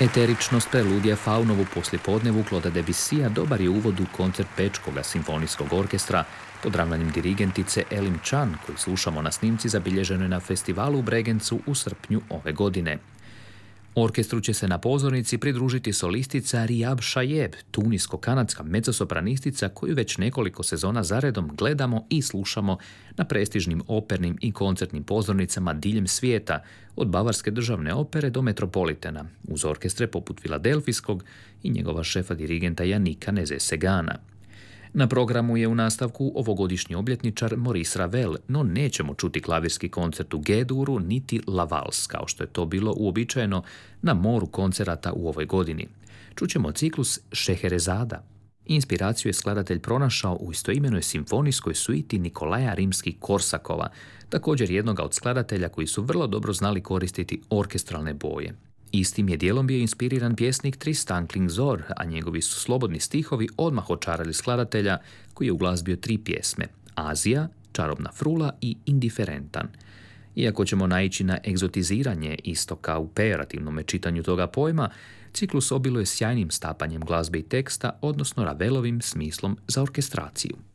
Eteričnost preludija Faunovu poslijepodnevu Clauda Debussya dobar je uvod u koncert Bečkoga simfonijskog orkestra pod ravnanjem dirigentice Elim Chan, koju slušamo na snimci zabilježenoj na festivalu u Bregencu u srpnju ove godine. Orkestru će se na pozornici pridružiti solistica Riab Shayeb, tunisko-kanadska mezzosopranistica koju već nekoliko sezona zaredom gledamo i slušamo na prestižnim opernim i koncertnim pozornicama diljem svijeta, od Bavarske državne opere do Metropolitena, uz orkestre poput Filadelfijskog i njegova šefa dirigenta Janika Nézet-Ségana. Na programu je u nastavku ovogodišnji obljetničar Maurice Ravel, no nećemo čuti klavirski koncert u G-duru niti La Valse, kao što je to bilo uobičajeno na moru koncerata u ovoj godini. Čućemo ciklus Šeherezada. Inspiraciju je skladatelj pronašao u istoimenoj simfonijskoj suiti Nikolaja Rimskih-Korsakova, također jednoga od skladatelja koji su vrlo dobro znali koristiti orkestralne boje. Istim je dijelom bio inspiriran pjesnik Tristan Klingzor, a njegovi su slobodni stihovi odmah očarali skladatelja koji je uglazbio 3 pjesme: Azija, Čarobna frula i Indiferentan. Iako ćemo naići na egzotiziranje istoka u pejorativnom čitanju toga pojma, ciklus obiluje sjajnim stapanjem glazbe i teksta, odnosno Ravelovim smislom za orkestraciju.